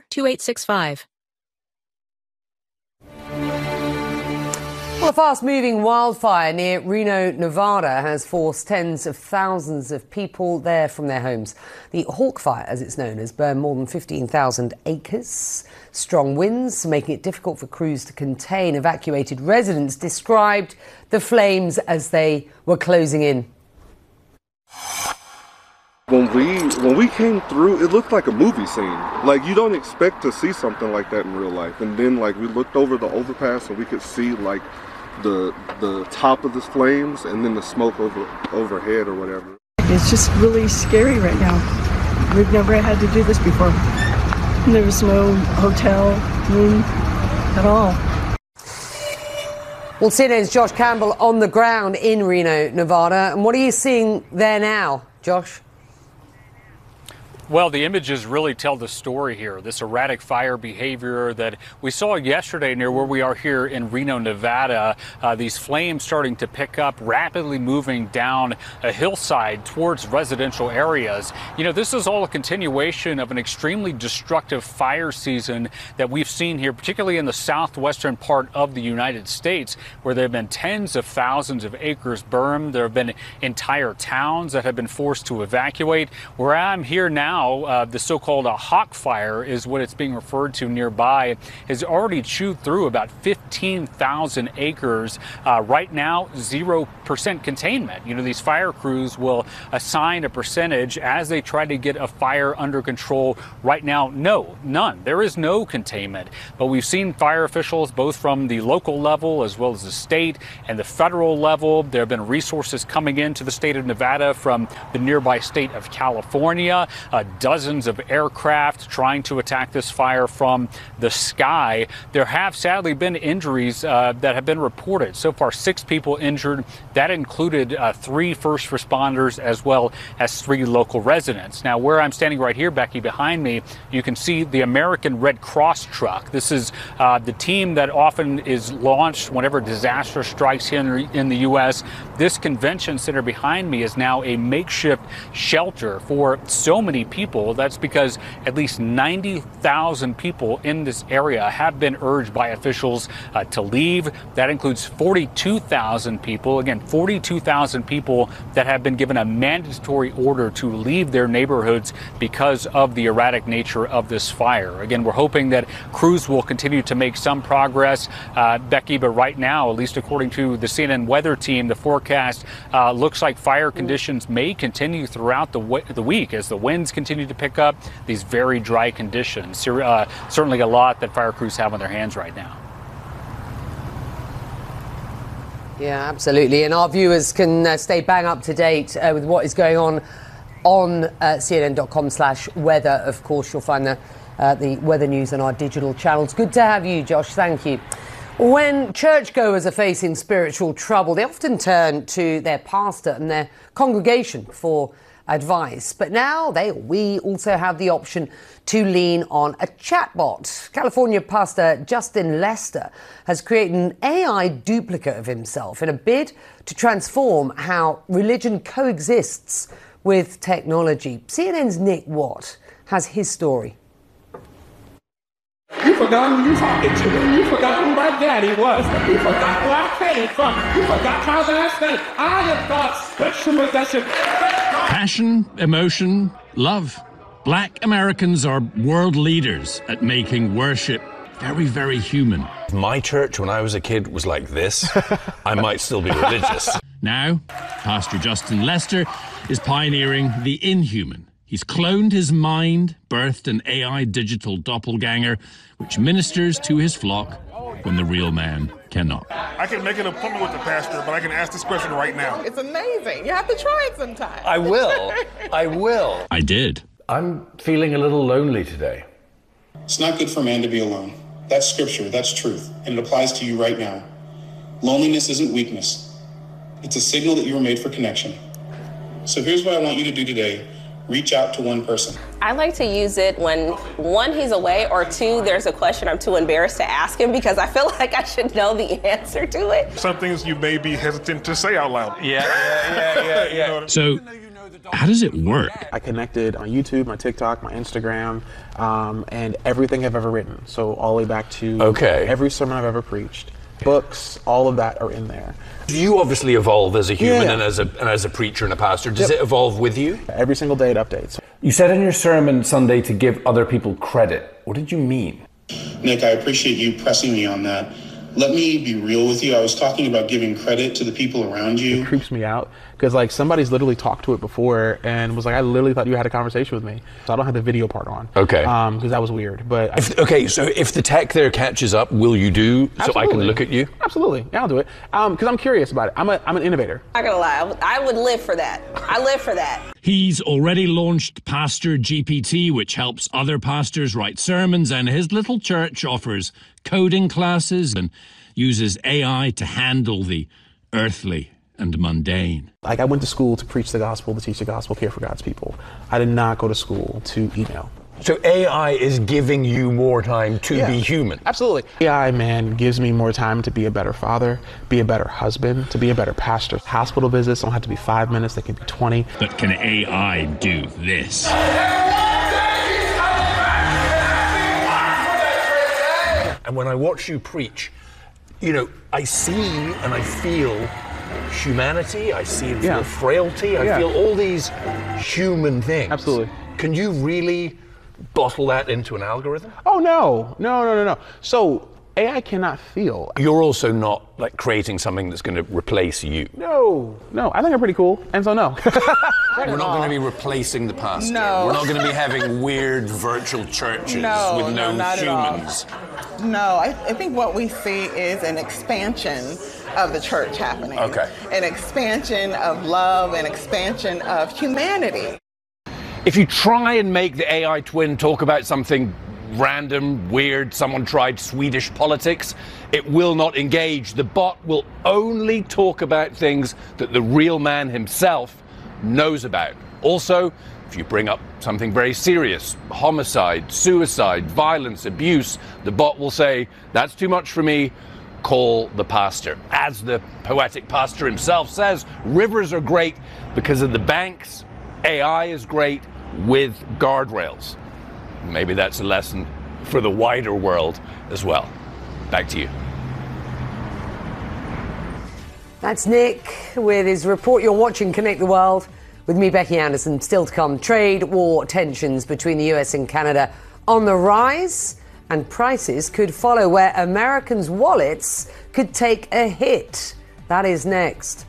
2865. Well, a fast-moving wildfire near Reno, Nevada has forced tens of thousands of people there from their homes. The Hawk Fire, as it's known, has burned more than 15,000 acres. Strong winds making it difficult for crews to contain. Evacuated residents described the flames as they were closing in. When we came through, it looked like a movie scene. Like, you don't expect to see something like that in real life. And then, like, we looked over the overpass and we could see, like, the top of the flames and then the smoke overhead or whatever. It's just really scary right now. We've never had to do this before. There was no hotel room at all. Well, CNN's Josh Campbell on the ground in Reno, Nevada. And what are you seeing there now, Josh? Well, the images really tell the story here. This erratic fire behavior that we saw yesterday near where we are here in Reno, Nevada. These flames starting to pick up, rapidly moving down a hillside towards residential areas. You know, this is all a continuation of an extremely destructive fire season that we've seen here, particularly in the southwestern part of the United States, where there have been tens of thousands of acres burned. There have been entire towns that have been forced to evacuate. Where I'm here now, the so-called Hawk Fire is what it's being referred to nearby, has already chewed through about 15,000 acres. Right now, 0% containment. You know, these fire crews will assign a percentage as they try to get a fire under control. Right now, none. There is no containment. But we've seen fire officials, both from the local level as well as the state and the federal level. There have been resources coming into the state of Nevada from the nearby state of California. Dozens of aircraft trying to attack this fire from the sky. There have sadly been injuries that have been reported. So far, 6 people injured. That included 3 first responders as well as 3 local residents. Now, where I'm standing right here, Becky, behind me, you can see the American Red Cross truck. This is the team that often is launched whenever disaster strikes here in the U.S. This convention center behind me is now a makeshift shelter for so many people. That's because at least 90,000 people in this area have been urged by officials to leave. That includes 42,000 people. Again, 42,000 people that have been given a mandatory order to leave their neighborhoods because of the erratic nature of this fire. Again, we're hoping that crews will continue to make some progress, Becky, but right now, at least according to the CNN weather team, the forecast looks like fire conditions may continue throughout the week as the winds continue to pick up these very dry conditions. Certainly a lot that fire crews have on their hands right now. Yeah, absolutely. And our viewers can stay bang up to date with what is going on CNN.com/weather. Of course, you'll find the weather news on our digital channels. Good to have you, Josh. Thank you. When churchgoers are facing spiritual trouble, they often turn to their pastor and their congregation for advice. But now we also have the option to lean on a chatbot. California pastor Justin Lester has created an AI duplicate of himself in a bid to transform how religion coexists with technology. CNN's Nick Watt has his story. You forgot who you talking to. You forgot who my daddy was. You forgot where I came from. You forgot how last night I have thought special possession. Passion, emotion, love. Black Americans are world leaders at making worship very, very human. My church when I was a kid was like this. I might still be religious. Now, Pastor Justin Lester is pioneering the inhuman. He's cloned his mind, birthed an AI digital doppelganger, which ministers to his flock when the real man cannot. I can make an appointment with the pastor, but I can ask this question right now. It's amazing. You have to try it sometime. I will. I did. I'm feeling a little lonely today. It's not good for man to be alone. That's scripture, that's truth, and it applies to you right now. Loneliness isn't weakness. It's a signal that you were made for connection. So here's what I want you to do today. Reach out to one person. I like to use it when, 1, he's away, or 2, there's a question I'm too embarrassed to ask him because I feel like I should know the answer to it. Some things you may be hesitant to say out loud. Yeah. So, How does it work? I connected on YouTube, my TikTok, my Instagram, and everything I've ever written. So all the way back to every sermon I've ever preached. Books, all of that are in there. You obviously evolve as a human and as a preacher and a pastor. Does it evolve with you? Every single day it updates. You said in your sermon Sunday to give other people credit. What did you mean? Nick, I appreciate you pressing me on that. Let me be real with you. I was talking about giving credit to the people around you. It creeps me out because like somebody's literally talked to it before and was like, I literally thought you had a conversation with me. So I don't have the video part on. Okay. Because that was weird. But so if the tech there catches up, will you do so I can look at you? Absolutely. Yeah, I'll do it. Because I'm curious about it. I'm an innovator. I'm not gonna lie, I would live for that. I live for that. He's already launched Pastor GPT, which helps other pastors write sermons, and his little church offers coding classes and uses AI to handle the earthly and mundane. Like I went to school to preach the gospel, to teach the gospel, care for God's people. I did not go to school to email. So AI is giving you more time to be human? Absolutely. AI, man, gives me more time to be a better father, be a better husband, to be a better pastor. Hospital visits don't have to be 5 minutes, they can be 20. But can AI do this? And when I watch you preach, you know, I see and I feel humanity, I see and feel frailty, I feel all these human things. Absolutely. Can you really bottle that into an algorithm? Oh, no. So AI cannot feel. You're also not like creating something that's going to replace you. No, I think I'm pretty cool, and so no. We're not going to be replacing the pastor. No. We're not going to be having weird virtual churches with no not humans. At all. No, I think what we see is an expansion of the church happening. Okay. An expansion of love, an expansion of humanity. If you try and make the AI twin talk about something random, weird, someone tried Swedish politics, it will not engage. The bot will only talk about things that the real man himself knows about. Also, if you bring up something very serious, homicide, suicide, violence, abuse, the bot will say, that's too much for me, call the pastor. As the poetic pastor himself says, rivers are great because of the banks. AI is great with guardrails. Maybe that's a lesson for the wider world as well. Back to you. That's Nick with his report. You're watching Connect the World with me, Becky Anderson. Still to come, trade war tensions between the US and Canada on the rise, and prices could follow where Americans' wallets could take a hit. That is next.